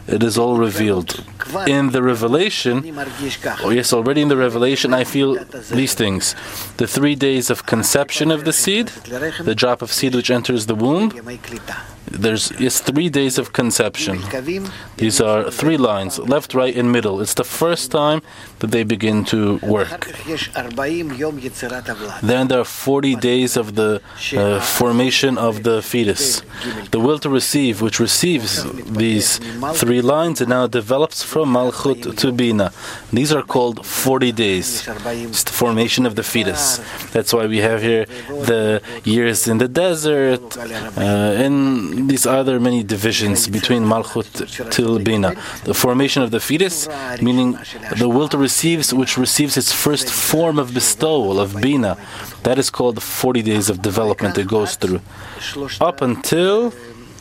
it is all revealed. In the revelation, already in the revelation, I feel these things. The 3 days of conception of the seed, the drop of seed which enters the womb. There's 3 days of conception. These are 3 lines, left, right, and middle. It's the first time that they begin to work. Then there are 40 days of the formation of the fetus. The will to receive, which receives these 3 lines, and now develops from Malchut to Bina. These are called 40 days. It's the formation of the fetus. That's why we have here the years in the desert, and these other many divisions between Malchut till Bina. The formation of the fetus, meaning the will to receive, which receives its first form of bestowal, of Bina. That is called the 40 days of development it goes through. Up until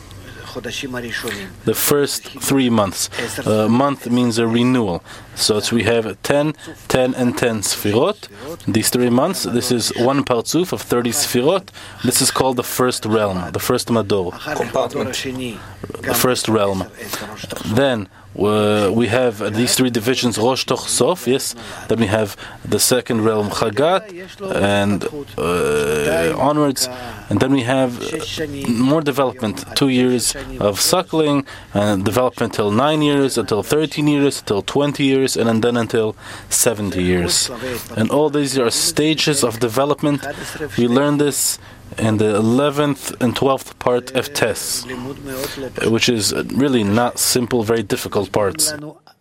the first 3 months. A month means a renewal. So we have 10, 10, and 10 Sfirot. These 3 months, this is 1 Partzuf of 30 Sfirot. This is called the first realm, the first Mador. Compartment. The first realm. Then we have these 3 divisions, Rosh Toch Sof, yes. Then we have the second realm, Chagat, and onwards. And then we have more development, 2 years of suckling, and development till 9 years, until 13 years, until 20 years, and then until 70 years. And all these are stages of development. We learn this in the 11th and 12th part of Tes, which is really not simple, very difficult parts.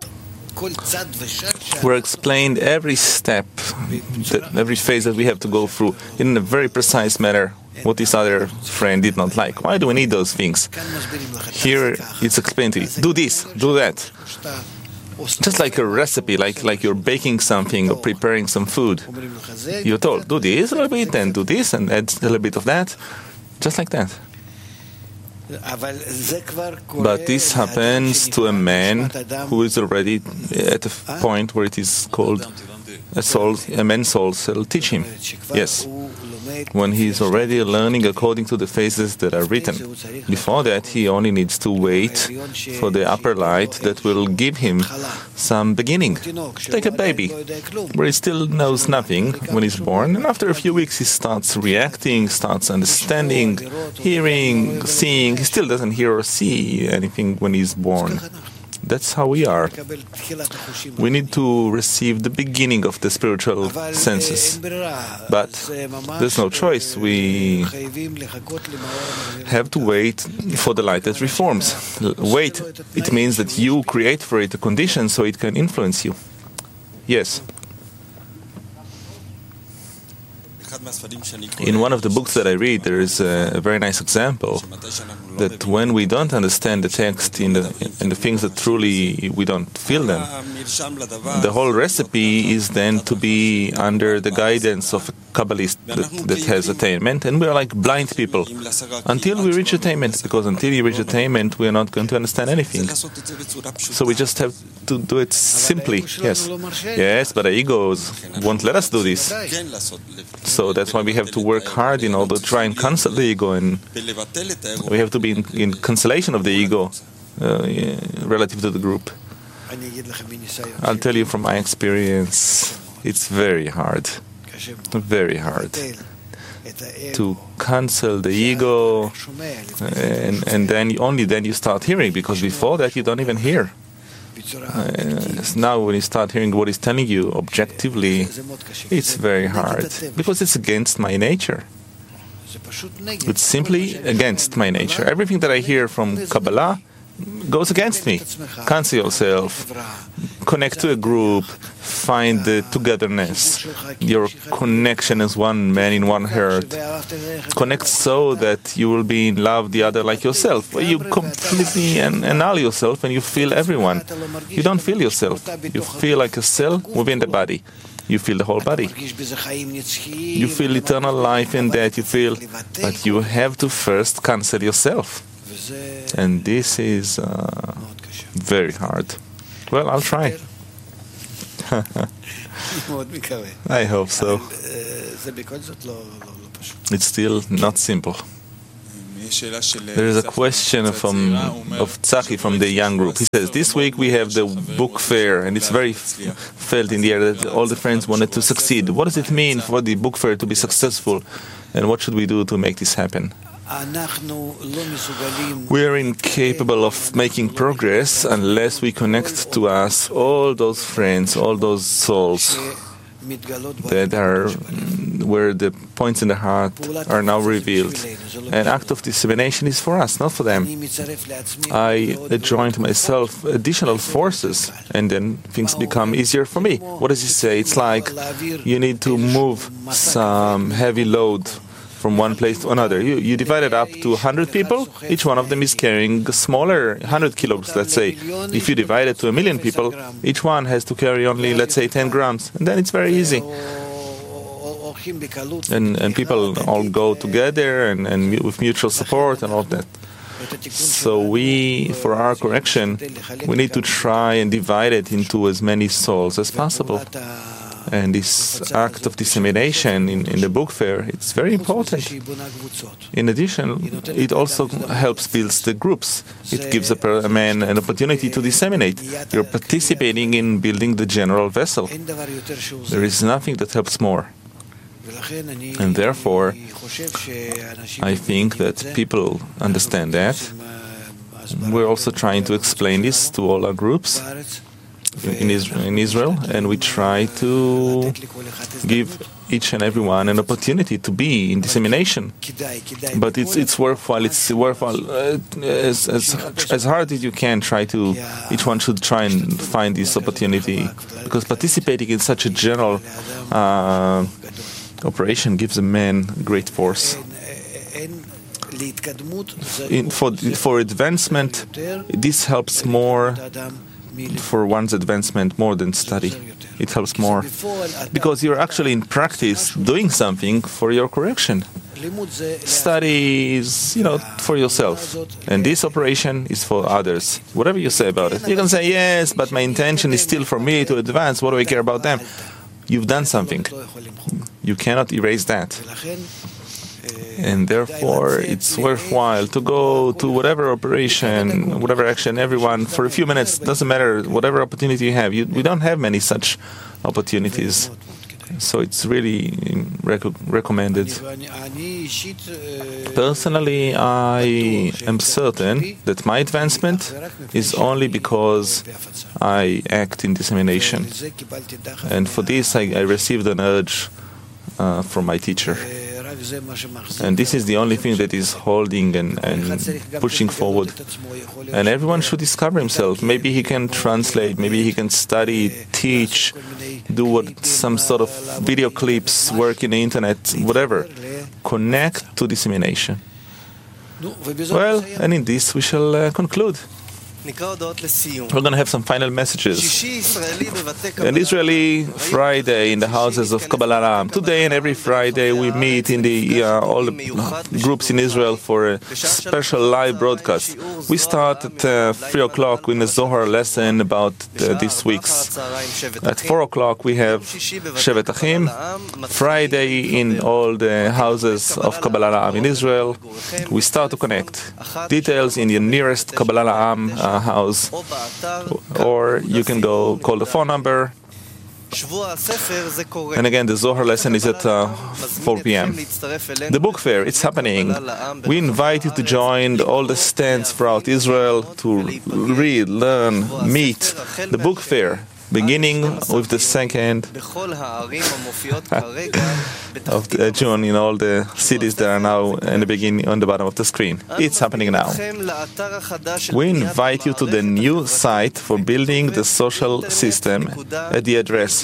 We're explained every step, every phase that we have to go through in a very precise manner. What this other friend did not like. Why do we need those things? Here it's explained to you. Do this, do that. Just like a recipe, like you're baking something or preparing some food. You're told, do this a little bit, and do this, and add a little bit of that. Just like that. But this happens to a man who is already at a point where it is called a man's soul shall teach him. Yes. When he is already learning according to the phases that are written. Before that, he only needs to wait for the upper light that will give him some beginning. Like a baby, where he still knows nothing when he's born, and after a few weeks he starts reacting, starts understanding, hearing, seeing. He still doesn't hear or see anything when he's born. That's how we are. We need to receive the beginning of the spiritual senses. But there's no choice. We have to wait for the light that reforms. Wait, it means that you create for it a condition so it can influence you. Yes. In one of the books that I read, there is a very nice example that when we don't understand the text in the things that truly we don't feel them, the whole recipe is then to be under the guidance of a Kabbalist that has attainment, and we are like blind people until we reach attainment, because until you reach attainment, we are not going to understand anything. So we just have to do it simply. Yes, but our egos won't let us do this. So that's why we have to work hard in order to try and cancel the ego, and we have to be in cancellation of the ego relative to the group. I'll tell you from my experience, it's very hard to cancel the ego, and then only then you start hearing, because before that you don't even hear. Now when you start hearing what he's telling you objectively, it's very hard, because it's against my nature. It's simply against my nature. Everything that I hear from Kabbalah goes against me. Cancel yourself, connect to a group, find the togetherness, your connection as one man in one heart. Connect so that you will be in love the other like yourself. You completely annul yourself and you feel everyone. You don't feel yourself. You feel like a cell within the body. You feel the whole body. You feel eternal life in that. You feel, but you have to first cancel yourself. And this is very hard. Well, I'll try. I hope so. It's still not simple. There is a question of Tzachi from the young group. He says, this week we have the book fair, and it's very felt in the air that all the friends wanted to succeed. What does it mean for the book fair to be successful, and what should we do to make this happen? We are incapable of making progress unless we connect to us all those friends, all those souls that are where the points in the heart are now revealed. An act of dissemination is for us, not for them. I join to myself additional forces, and then things become easier for me. What does he say? It's like you need to move some heavy load from one place to another. You divide it up to 100 people, each one of them is carrying a smaller 100 kilos, let's say. If you divide it to 1 million people, each one has to carry only, let's say, 10 grams, and then it's very easy. And people all go together and with mutual support and all that. So we, for our correction, we need to try and divide it into as many souls as possible. And this act of dissemination in the book fair, it's very important. In addition, it also helps build the groups. It gives a man an opportunity to disseminate. You're participating in building the general vessel. There is nothing that helps more. And therefore, I think that people understand that. We're also trying to explain this to all our groups in Israel, and we try to give each and every one an opportunity to be in dissemination. But it's worthwhile. It's worthwhile as hard as you can. Each one should try and find this opportunity, because participating in such a general operation gives a man great force. For advancement, this helps more. For one's advancement more than study. It helps more because you're actually in practice doing something for your correction. Study is, for yourself, and this operation is for others. Whatever you say about it, you can say, yes, but my intention is still for me to advance. What do I care about them? You've done something. You cannot erase that. And therefore, it's worthwhile to go to whatever operation, whatever action, everyone, for a few minutes, doesn't matter, whatever opportunity you have. We don't have many such opportunities. So it's really recommended. Personally, I am certain that my advancement is only because I act in dissemination. And for this, I received an urge from my teacher. And this is the only thing that is holding and pushing forward. And everyone should discover himself. Maybe he can translate, maybe he can study, teach, do some sort of video clips, work in the internet, whatever. Connect to dissemination. Well, and in this we shall conclude. We're going to have some final messages. An Israeli Friday in the houses of Kabbalah Am. Today and every Friday we meet in all the groups in Israel for a special live broadcast. We start at 3 o'clock with a Zohar lesson about this week's. At 4 o'clock we have Shevet Achim. Friday in all the houses of Kabbalah Am in Israel. We start to connect. Details in your nearest Kabbalah Am house, or you can go call the phone number. And again, the Zohar lesson is at 4 p.m. The book fair, it's happening. We invite you to join all the stands throughout Israel to read, learn, meet. The book fair, beginning with the 2nd of June in all the cities that are now in the beginning on the bottom of the screen. It's happening now. We invite you to the new site for building the social system at the address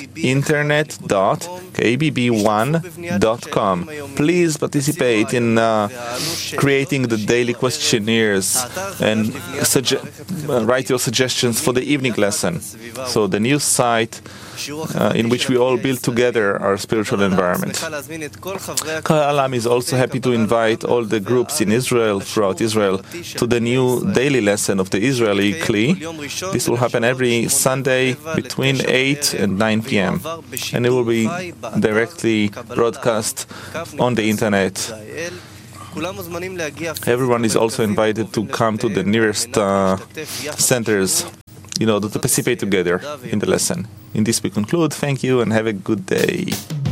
internet.kbb1.com. Please participate in creating the daily questionnaires and write your suggestions for the evening lesson. So the new site in which we all build together our spiritual environment. Kabbalah Am is also happy to invite all the groups in Israel, throughout Israel, to the new daily lesson of the Israeli Kli. This will happen every Sunday between 8 and 9 p.m. And it will be directly broadcast on the internet Everyone is also invited to come to the nearest centers in order to participate together in the lesson. In this we conclude. Thank you and have a good day.